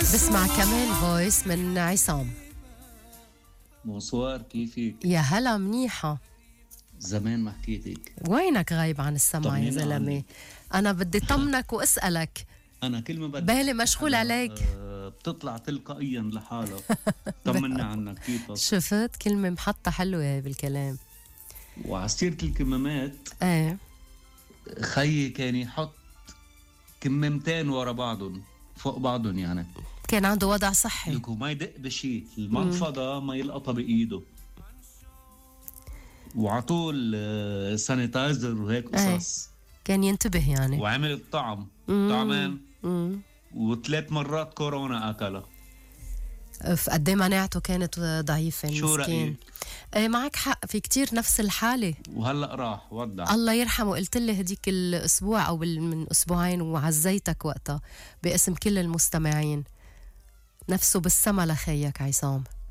بسمع كمان فويس من عصام. بونسوار، كيفك؟ يا هلا، منيحة. زمان ما حكيتك. وينك غايب عن السمع يا طمنينا زلمة؟ عنك. أنا بدي طمنك وأسألك. أنا كل ما بدي بالي أحكي مشغول حدا، عليك. بتطلع تلقائيا لحالها. طمنا عنك، كيفك؟ شفت كلمة محطة حلوة هي بالكلام. وعسيرة الكمامات، ايه خيي كان يحط كمامتين ورا بعضهم فوق بعضهم، يعني كان عنده وضع صحي. لكو ما يدق بشيء المنفضة ما يلقطها بإيده، وعطول سانيتايزر وهيك قصص. كان ينتبه يعني. وعمل الطعم طعمين وثلاث مرات كورونا أكلها. قد ايه مناعته كانت ضعيفة شو المسكين. رأيك؟ ايه معك حق، في كتير نفس الحالة. وهلأ راح ودع. الله يرحمه. قلت لي هديك الأسبوع أو من أسبوعين وعزيتك وقتها باسم كل المستمعين. نفسه بالسما لخيك عصام.